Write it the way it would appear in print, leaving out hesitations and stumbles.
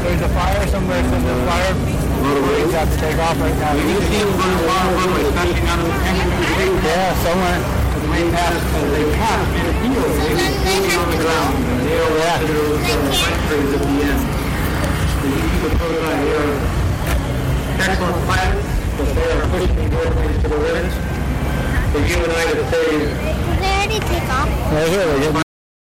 There's a fire somewhere, so the fire employees have to take off right now. You see them on the far runway, especially out of the tank. Yeah, somewhere. They pass, and the field, they're on the ground. They are the fight trees at the end. These people put on here excellent pilots, but they are pushing the airplanes to the limits. For you and I to say, Did they already take off? Yeah, here they did.